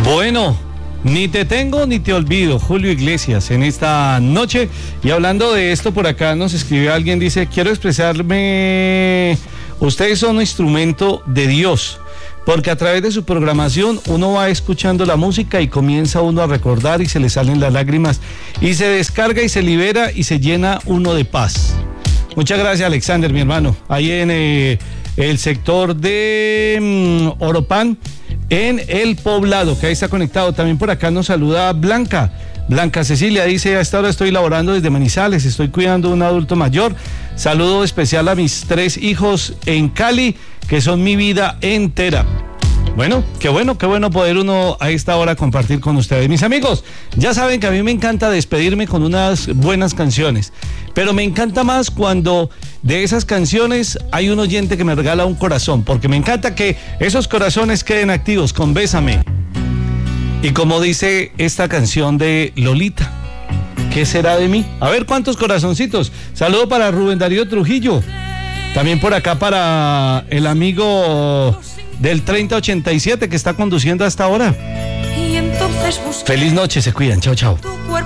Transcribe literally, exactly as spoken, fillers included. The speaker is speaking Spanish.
Bueno, ni te tengo ni te olvido, Julio Iglesias, en esta noche. Y hablando de esto, por acá nos escribió alguien, dice, quiero expresarme, ustedes son un instrumento de Dios, porque a través de su programación uno va escuchando la música y comienza uno a recordar y se le salen las lágrimas y se descarga y se libera y se llena uno de paz. Muchas gracias, Alexander, mi hermano, ahí en eh, el sector de um, Oropán, en El Poblado, que ahí está conectado. También por acá nos saluda Blanca. Blanca Cecilia dice, a esta hora estoy laborando desde Manizales, estoy cuidando a un adulto mayor. Saludo especial a mis tres hijos en Cali, que son mi vida entera. Bueno, qué bueno, qué bueno poder uno a esta hora compartir con ustedes. Mis amigos, ya saben que a mí me encanta despedirme con unas buenas canciones, pero me encanta más cuando de esas canciones hay un oyente que me regala un corazón, porque me encanta que esos corazones queden activos con Bésame. Y como dice esta canción de Lolita, ¿qué será de mí? A ver cuántos corazoncitos. Saludo para Rubén Darío Trujillo. También por acá para el amigo del treinta ochenta y siete que está conduciendo hasta ahora. Feliz noche, se cuidan, chao, chao.